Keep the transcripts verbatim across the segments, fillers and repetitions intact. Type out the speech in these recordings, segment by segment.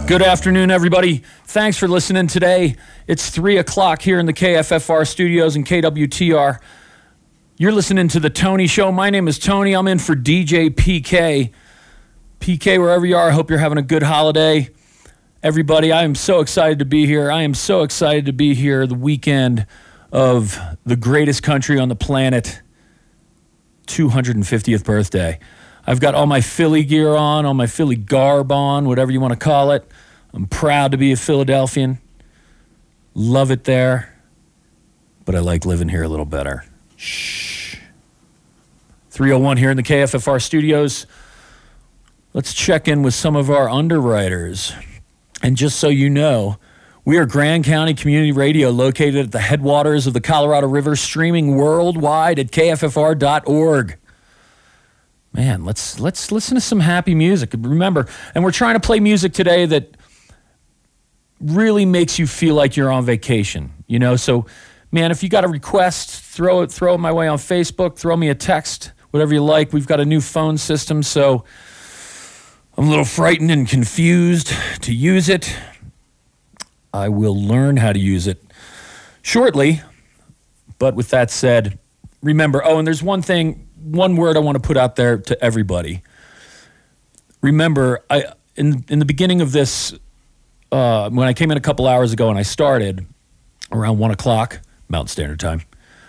Good afternoon, everybody. Thanks for listening today. It's three o'clock here in the K F F R studios and K W T R. You're listening to The Tony Show. My name is Tony. I'm in for D J P K. P K, wherever you are, I hope you're having a good holiday. Everybody, I am so excited to be here. I am so excited to be here the weekend of the greatest country on the planet, two hundred fiftieth birthday. I've got all my Philly gear on, all my Philly garb on, whatever you want to call it. I'm proud to be a Philadelphian. Love it there. But I like living here a little better. Shh. three oh one here in the K F F R studios. Let's check in with some of our underwriters. And just so you know, we are Grand County Community Radio, located at the headwaters of the Colorado River, streaming worldwide at K F F R dot org. Man, let's let's listen to some happy music. Remember, and we're trying to play music today that really makes you feel like you're on vacation. You know, so man, if you got a request, throw it throw it my way on Facebook, throw me a text, whatever you like. We've got a new phone system, so I'm a little frightened and confused to use it. I will learn how to use it shortly. But with that said, remember, oh, and there's one thing, one word I want to put out there to everybody. Remember, I in in the beginning of this, uh, when I came in a couple hours ago and I started around one o'clock Mountain Standard Time,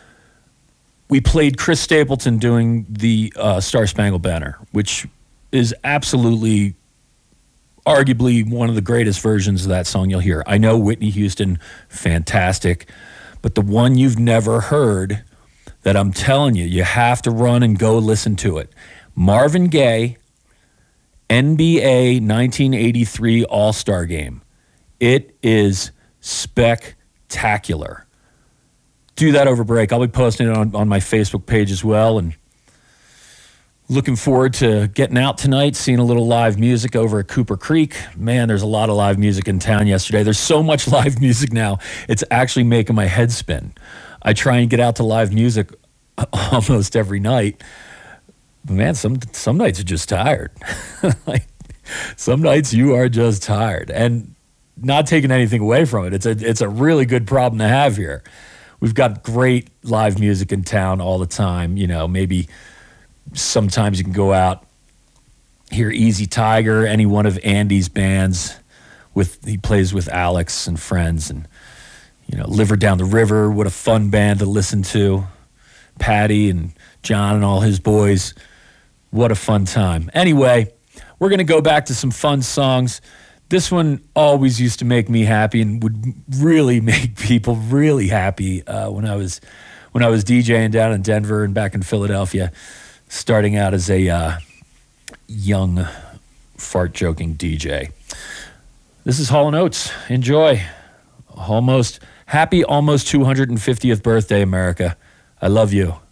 we played Chris Stapleton doing the uh, Star Spangled Banner, which is absolutely, arguably one of the greatest versions of that song you'll hear. I know Whitney Houston, fantastic, but the one you've never heard that I'm telling you, you have to run and go listen to it. Marvin Gaye, N B A nineteen eighty-three All-Star Game. It is spectacular. Do that over break. I'll be posting it on, on my Facebook page as well, and looking forward to getting out tonight, seeing a little live music over at Cooper Creek. Man, there's a lot of live music in town yesterday. There's so much live music now, it's actually making my head spin. I try and get out to live music almost every night. But man, some some nights are just tired. Like, some nights you are just tired. And not taking anything away from it. It's a it's a really good problem to have here. We've got great live music in town all the time. You know, maybe sometimes you can go out, hear Easy Tiger, any one of Andy's bands. With he plays with Alex and friends, and you know, Liver Down the River, what a fun band to listen to. Patty and John and all his boys, what a fun time. Anyway, we're going to go back to some fun songs. This one always used to make me happy and would really make people really happy uh, when I was when I was DJing down in Denver and back in Philadelphia, starting out as a uh, young fart-joking D J. This is Hall and Oates. Enjoy. Almost happy almost two hundred fiftieth birthday, America. I love you.